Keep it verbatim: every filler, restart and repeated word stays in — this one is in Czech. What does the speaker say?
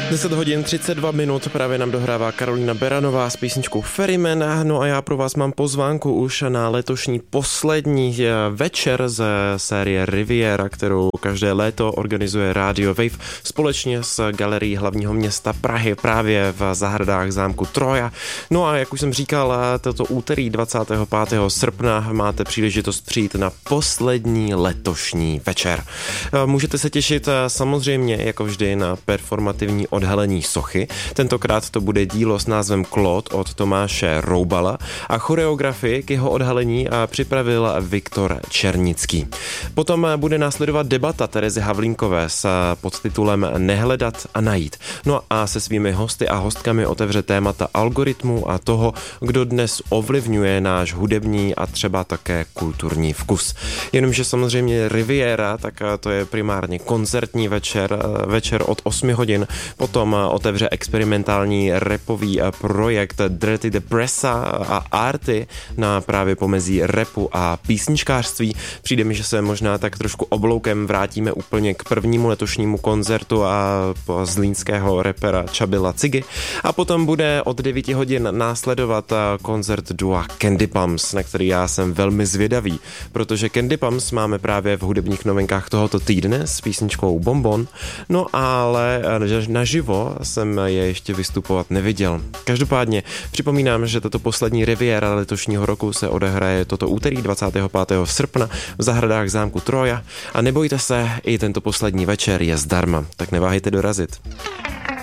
deset hodin třicet dva minut právě nám dohrává Karolína Beranová s písničkou Ferryman. No a já pro vás mám pozvánku už na letošní poslední večer ze série Riviera, kterou každé léto organizuje Radio Wave společně s Galerií hlavního města Prahy právě v zahradách zámku Troja. No a jak už jsem říkal, toto úterý dvacátého pátého srpna máte příležitost přijít na poslední letošní večer. Můžete se těšit samozřejmě jako vždy na performativní odhalení sochy. Tentokrát to bude dílo s názvem Claude od Tomáše Roubala a choreografii k jeho odhalení připravil Viktor Černický. Potom bude následovat debata Terezy Havlínkové s podtitulem Nehledat a najít. No a se svými hosty a hostkami otevře témata algoritmu a toho, kdo dnes ovlivňuje náš hudební a třeba také kulturní vkus. Jenomže samozřejmě Riviera, tak to je primárně koncertní večer, večer od osmi hodin. Potom otevře experimentální rapový projekt Dirty Depressa a Arty na právě pomezí rapu a písničkářství. Přijde mi, že se možná tak trošku obloukem vrátíme úplně k prvnímu letošnímu koncertu a zlínského rapera Čabila Cigy. A potom bude od devíti hodin následovat koncert dua Candy Pumps, na který já jsem velmi zvědavý, protože Candy Pumps máme právě v hudebních novinkách tohoto týdne s písničkou Bonbon, no ale naživo jsem je ještě vystupovat neviděl. Každopádně připomínám, že tato poslední Riviera letošního roku se odehraje toto úterý dvacátého pátého srpna v zahradách zámku Troja a nebojte se, i tento poslední večer je zdarma, tak neváhejte dorazit.